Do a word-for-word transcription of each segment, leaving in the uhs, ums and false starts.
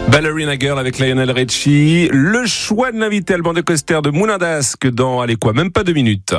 Ballerina Girl avec Lionel Richie. Le choix de l'invité Alban de Coster de Moulin d'Ascq dans, allez quoi, même pas deux minutes.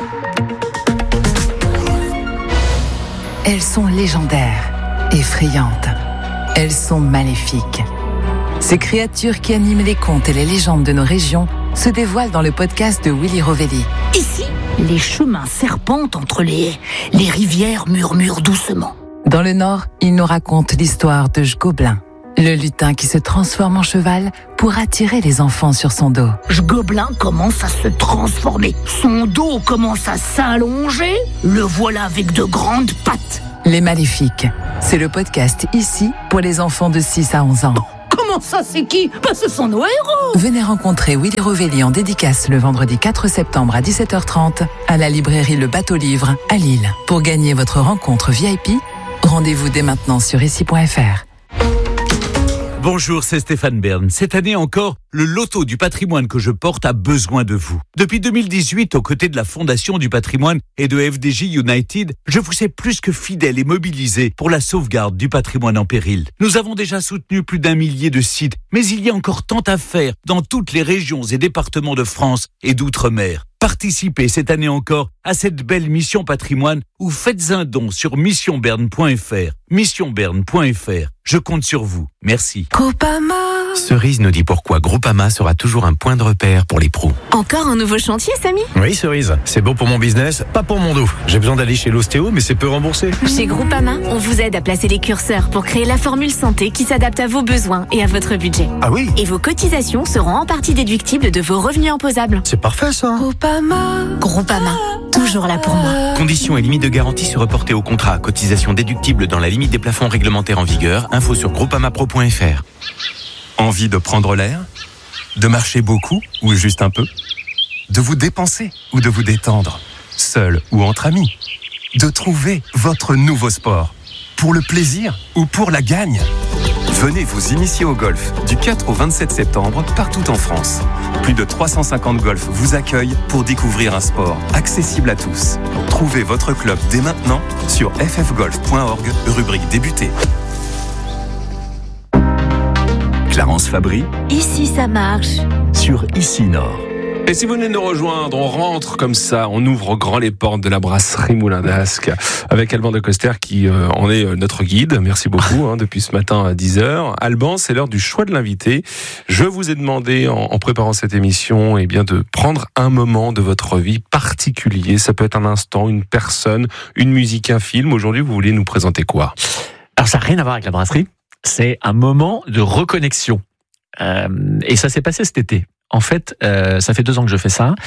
Elles sont légendaires, effrayantes. Elles sont maléfiques. Ces créatures qui animent les contes et les légendes de nos régions se dévoilent dans le podcast de Willy Rovelli. Ici, les chemins serpentent entre les haies. Les rivières murmurent doucement. Dans le Nord, il nous raconte l'histoire de Gobelin, le lutin qui se transforme en cheval pour attirer les enfants sur son dos. Gobelin commence à se transformer. Son dos commence à s'allonger. Le voilà avec de grandes pattes. Les Maléfiques, c'est le podcast ici pour les enfants de six à onze ans. Comment ça, c'est qui ? Ben, ce sont nos héros. Venez rencontrer Willy Rovelli en dédicace le vendredi quatre septembre à dix-sept heures trente à la librairie Le Bateau Livre à Lille. Pour gagner votre rencontre V I P, rendez-vous dès maintenant sur ici point f r. Bonjour, c'est Stéphane Bern. Cette année encore, le loto du patrimoine que je porte a besoin de vous. Depuis deux mille dix-huit, aux côtés de la Fondation du patrimoine et de F D J United, je vous sais plus que fidèle et mobilisé pour la sauvegarde du patrimoine en péril. Nous avons déjà soutenu plus d'un millier de sites, mais il y a encore tant à faire dans toutes les régions et départements de France et d'outre-mer. Participez cette année encore à cette belle mission patrimoine ou faites un don sur mission bern point f r. mission bern point f r. Je compte sur vous. Merci. Groupama. Cerise nous dit pourquoi Groupama sera toujours un point de repère pour les pros. Encore un nouveau chantier, Samy ? Oui, Cerise. C'est bon pour mon business, pas pour mon dos. J'ai besoin d'aller chez l'ostéo, mais c'est peu remboursé. Chez Groupama, on vous aide à placer les curseurs pour créer la formule santé qui s'adapte à vos besoins et à votre budget. Ah oui ? Et vos cotisations seront en partie déductibles de vos revenus imposables. C'est parfait, ça. Groupama. Groupama, toujours là pour moi. Conditions et limites de garantie se reporter au contrat. Cotisation déductible dans la limite des plafonds réglementaires en vigueur. Info sur groupama pro point f r. Envie de prendre l'air ? De marcher beaucoup ou juste un peu ? De vous dépenser ou de vous détendre ? Seul ou entre amis ? De trouver votre nouveau sport ? Pour le plaisir ou pour la gagne ? Venez vous initier au golf du quatre au vingt-sept septembre partout en France. Plus de trois cent cinquante golfs vous accueillent pour découvrir un sport accessible à tous. Trouvez votre club dès maintenant sur f f golf point org, rubrique débuter. Clarence Fabry, Ici, ça marche. sur Ici Nord. Et si vous venez de nous rejoindre, on rentre comme ça, on ouvre grand les portes de la brasserie Moulin d'Ascq avec Alban de Coster qui euh, en est notre guide. Merci beaucoup hein, depuis ce matin à dix heures. Alban, c'est l'heure du choix de l'invité. Je vous ai demandé en, en préparant cette émission eh bien, de prendre un moment de votre vie particulier. Ça peut être un instant, une personne, une musique, un film. Aujourd'hui, vous voulez nous présenter quoi ? Alors ça n'a rien à voir avec la brasserie. C'est un moment de reconnexion. Euh, et ça s'est passé cet été. En fait, euh, ça fait deux ans que je fais ça.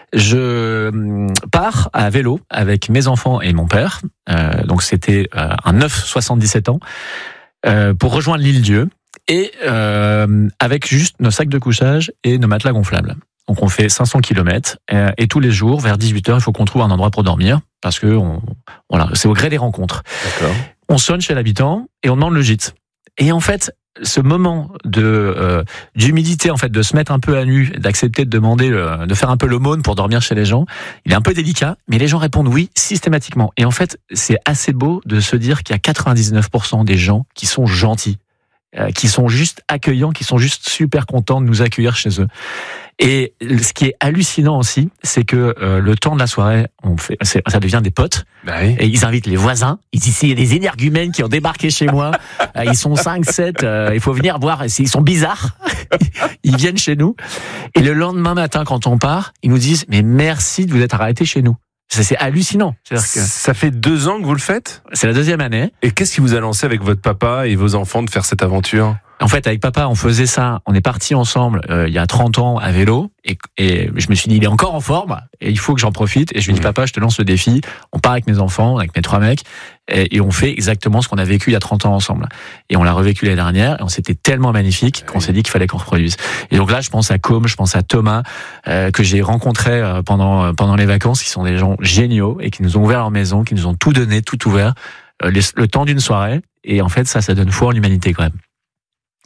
Je pars à vélo avec mes enfants et mon père. Euh, donc c'était euh, un neuf soixante-dix-sept ans euh, pour rejoindre l'île Dieu et euh, avec juste nos sacs de couchage et nos matelas gonflables. Donc on fait cinq cents kilomètres euh, et tous les jours vers dix-huit heures, il faut qu'on trouve un endroit pour dormir parce que on, voilà, c'est au gré des rencontres. D'accord. On sonne chez l'habitant et on demande le gîte. Et en fait, ce moment de euh, d'humilité, en fait, de se mettre un peu à nu, d'accepter de demander, euh, de faire un peu l'aumône pour dormir chez les gens, il est un peu délicat, mais les gens répondent oui systématiquement. Et en fait, c'est assez beau de se dire qu'il y a quatre-vingt-dix-neuf pour cent des gens qui sont gentils, euh, qui sont juste accueillants, qui sont juste super contents de nous accueillir chez eux. Et ce qui est hallucinant aussi, c'est que euh, le temps de la soirée, on fait, c'est, ça devient des potes. Bah oui. Et ils invitent les voisins. Ils disent, il y a des énergumènes qui ont débarqué chez moi. Euh, ils sont cinq, sept. Euh, il faut venir voir. Ils sont bizarres. Ils viennent chez nous. Et le lendemain matin, quand on part, ils nous disent, mais merci de vous être arrêtés chez nous. Ça, c'est hallucinant. C'est-à-dire que Ça fait deux ans que vous le faites ? c'est la deuxième année. Et qu'est-ce qui vous a lancé avec votre papa et vos enfants de faire cette aventure ? En fait, avec papa, on faisait ça. On est partis ensemble euh, il y a trente ans à vélo. Et, et je me suis dit, il est encore en forme. Et il faut que j'en profite. Et je lui dis, Mmh. papa, je te lance le défi. On part avec mes enfants, avec mes trois mecs. Et, et on fait exactement ce qu'on a vécu il y a trente ans ensemble. Et on l'a revécu l'année dernière. Et on s'était tellement magnifique qu'on Oui. s'est dit qu'il fallait qu'on reproduise. Et donc là, je pense à Com, je pense à Thomas, euh, que j'ai rencontré euh, pendant, pendant les vacances, qui sont des gens géniaux et qui nous ont ouvert leur maison, qui nous ont tout donné, tout ouvert, euh, les, le temps d'une soirée. Et en fait, ça, ça donne foi en l'humanité quand même.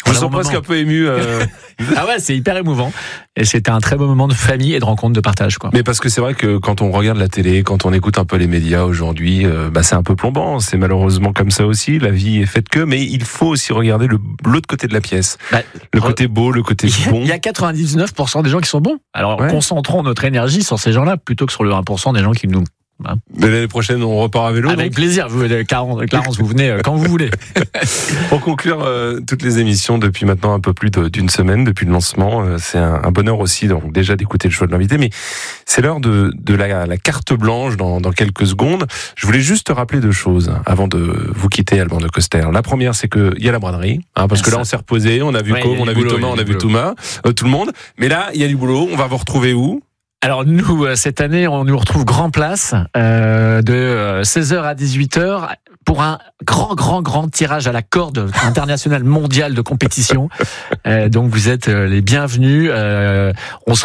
Je me sens presque un peu ému. Euh... ah ouais, c'est hyper émouvant. Et c'était un très beau moment de famille et de rencontre, de partage, quoi. Mais parce que c'est vrai que quand on regarde la télé, quand on écoute un peu les médias aujourd'hui, euh, bah c'est un peu plombant. C'est malheureusement comme ça aussi. La vie est faite que, mais il faut aussi regarder le, l'autre côté de la pièce. Bah, le côté beau, le côté bon. Il y a quatre-vingt-dix-neuf pour cent des gens qui sont bons. Alors, ouais. Concentrons notre énergie sur ces gens-là plutôt que sur le un pour cent des gens qui nous... Mais l'année prochaine, on repart à vélo. Avec donc. plaisir. Vous, Clarence, Clarence, vous venez quand vous voulez. Pour conclure euh, toutes les émissions depuis maintenant un peu plus de, d'une semaine, depuis le lancement, euh, c'est un, un bonheur aussi donc déjà d'écouter le choix de l'invité. Mais c'est l'heure de, de la, la carte blanche dans, dans quelques secondes. Je voulais juste te rappeler deux choses avant de vous quitter, Alban de Coster. La première, c'est que il y a la braderie, hein, parce que là on s'est reposé, on a vu ouais, Com, on a vu boulot, Thomas, on a vu Thomas, euh, tout le monde. Mais là, il y a du boulot. On va vous retrouver où ? Alors nous, cette année, on nous retrouve Grand Place euh, de seize heures à dix-huit heures pour un grand, grand, grand tirage à la corde internationale mondiale de compétition. Euh, donc vous êtes les bienvenus. Euh, on sera